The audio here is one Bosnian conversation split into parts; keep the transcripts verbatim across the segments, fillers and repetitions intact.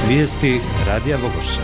Vijesti Radija Vogošća.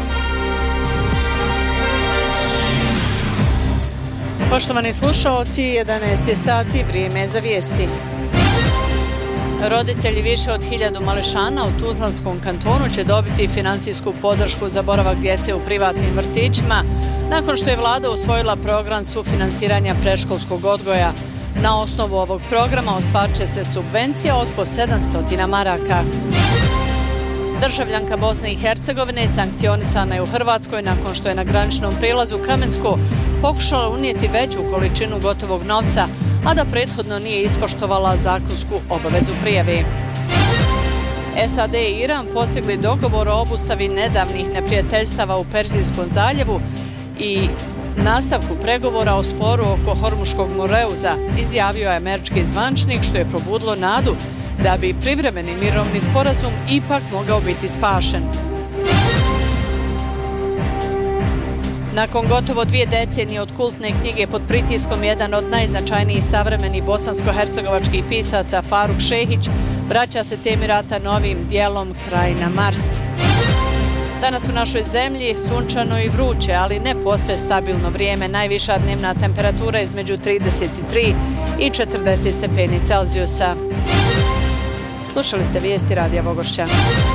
Poštovani slušaoci, jedanaest je sati, vrijeme za vijesti. Roditelji više od hiljadu mališana u Tuzlanskom kantonu će dobiti financijsku podršku za boravak djece u privatnim vrtićima nakon što je vlada usvojila program sufinansiranja predškolskog odgoja. Na osnovu ovog programa ostvarit će se subvencija od po sedamsto maraka. Državljanka Bosne i Hercegovine sankcionisana je u Hrvatskoj nakon što je na graničnom prilazu Kamensko pokušala unijeti veću količinu gotovog novca, a da prethodno nije ispoštovala zakonsku obavezu prijave. S A D i Iran postigli dogovor o obustavi nedavnih neprijateljstava u Perzijskom zaljevu i nastavku pregovora o sporu oko Hormuškog Moreuza, izjavio je američki zvančnik, što je probudilo nadu da bi privremeni mirovni sporazum ipak mogao biti spašen. Nakon gotovo dvije decenije od kultne knjige Pod pritiskom, jedan od najznačajnijih savremenih bosansko-hercegovačkih pisaca Faruk Šehić vraća se temi rata novim dijelom Kraj na Mars. Danas u našoj zemlji sunčano i vruće, ali ne posve stabilno vrijeme. Najviša dnevna temperatura između trideset tri i četrdeset stepeni Celzijusa. Slušali ste vijesti Radija Vogošća.